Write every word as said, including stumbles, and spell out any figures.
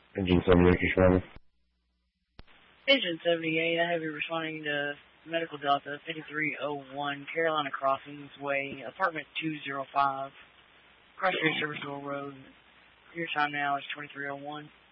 Engine seventy-eight, responding. Engine seventy-eight, I have you responding to Medical Delta fifty-three oh one, Carolina Crossings Way, apartment two oh five, Cross Street Serviceville Road. Your time now is twenty-three oh one.